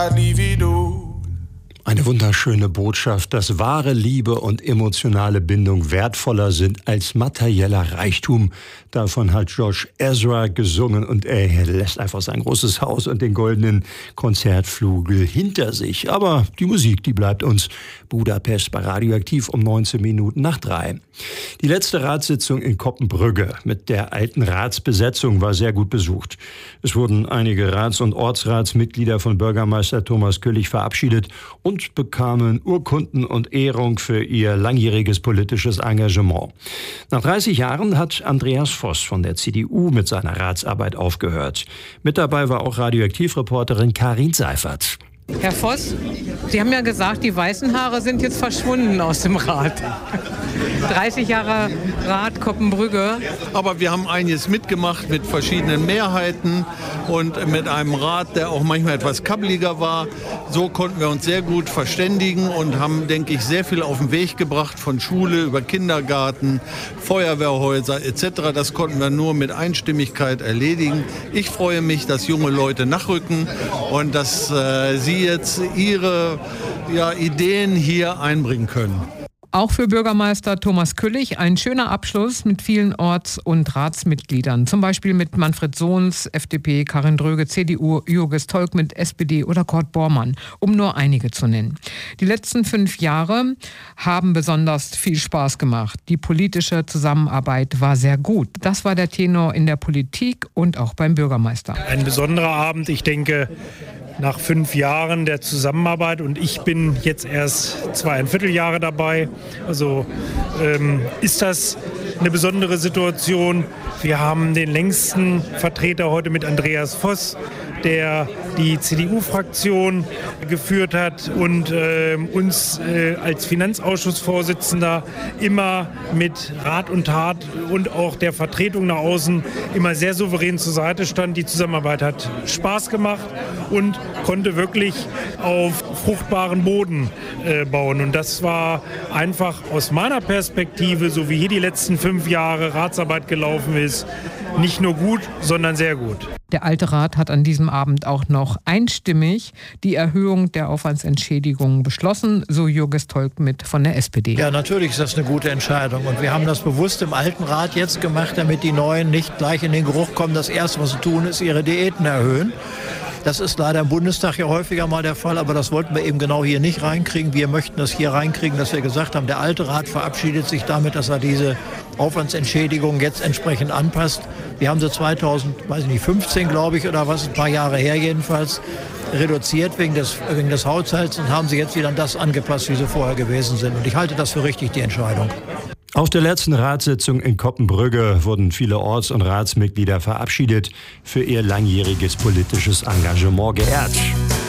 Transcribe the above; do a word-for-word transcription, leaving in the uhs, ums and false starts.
Eine wunderschöne Botschaft, dass wahre Liebe und emotionale Bindung wertvoller sind als materieller Reichtum. Davon hat Josh Ezra gesungen und er lässt einfach sein großes Haus und den goldenen Konzertflügel hinter sich. Aber die Musik, die bleibt uns. Budapest bei Radioaktiv um neunzehn Minuten nach drei. Die letzte Ratssitzung in Koppenbrügge mit der alten Ratsbesetzung war sehr gut besucht. Es wurden einige Rats- und Ortsratsmitglieder von Bürgermeister Thomas Köllig verabschiedet und bekamen Urkunden und Ehrung für ihr langjähriges politisches Engagement. Nach dreißig Jahren hat Andreas Voss von der C D U mit seiner Ratsarbeit aufgehört. Mit dabei war auch Radioaktivreporterin Karin Seifert. Herr Voss, Sie haben ja gesagt, die weißen Haare sind jetzt verschwunden aus dem Rat. dreißig Jahre Rat Koppenbrügge. Aber wir haben einiges mitgemacht mit verschiedenen Mehrheiten und mit einem Rat, der auch manchmal etwas kabbeliger war. So konnten wir uns sehr gut verständigen und haben, denke ich, sehr viel auf den Weg gebracht, von Schule über Kindergarten, Feuerwehrhäuser et cetera. Das konnten wir nur mit Einstimmigkeit erledigen. Ich freue mich, dass junge Leute nachrücken und dass äh, sie jetzt ihre ja, Ideen hier einbringen können. Auch für Bürgermeister Thomas Köllig ein schöner Abschluss mit vielen Orts- und Ratsmitgliedern. Zum Beispiel mit Manfred Sohns, F D P, Karin Dröge, C D U, Jürges Tolk mit S P D oder Kurt Bormann, um nur einige zu nennen. Die letzten fünf Jahre haben besonders viel Spaß gemacht. Die politische Zusammenarbeit war sehr gut. Das war der Tenor in der Politik und auch beim Bürgermeister. Ein besonderer Abend, ich denke, nach fünf Jahren der Zusammenarbeit, und ich bin jetzt erst zweieinviertel Jahre dabei, also ähm, ist das eine besondere Situation. Wir haben den längsten Vertreter heute mit Andreas Voss, der die C D U-Fraktion geführt hat und äh, uns äh, als Finanzausschussvorsitzender immer mit Rat und Tat und auch der Vertretung nach außen immer sehr souverän zur Seite stand. Die Zusammenarbeit hat Spaß gemacht und konnte wirklich auf fruchtbaren Boden äh, bauen. Und das war einfach aus meiner Perspektive, so wie hier die letzten fünf Jahre Ratsarbeit gelaufen ist, nicht nur gut, sondern sehr gut. Der Alte Rat hat an diesem Abend auch noch einstimmig die Erhöhung der Aufwandsentschädigungen beschlossen, so Jürges Tolk mit von der S P D. Ja, natürlich ist das eine gute Entscheidung. Und wir haben das bewusst im Alten Rat jetzt gemacht, damit die Neuen nicht gleich in den Geruch kommen. Das Erste, was sie tun, ist ihre Diäten erhöhen. Das ist leider im Bundestag ja häufiger mal der Fall, aber das wollten wir eben genau hier nicht reinkriegen. Wir möchten das hier reinkriegen, dass wir gesagt haben, der Alte Rat verabschiedet sich damit, dass er diese Aufwandsentschädigung jetzt entsprechend anpasst. Wir haben sie zweitausendfünfzehn, glaube ich, oder was, ein paar Jahre her jedenfalls, reduziert wegen des, wegen des Haushalts und haben sie jetzt wieder an das angepasst, wie sie vorher gewesen sind. Und ich halte das für richtig, die Entscheidung. Auf der letzten Ratssitzung in Koppenbrügge wurden viele Orts- und Ratsmitglieder verabschiedet, für ihr langjähriges politisches Engagement geehrt.